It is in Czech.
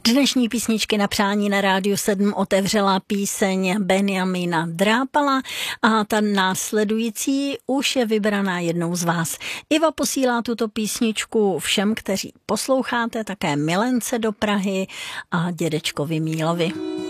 Dnešní písničky na přání na Rádiu 7 otevřela píseň Benjamina Drápala a ta následující už je vybraná jednou z vás. Iva posílá tuto písničku všem, kteří posloucháte, také milence do Prahy a dědečkovi Mílovi.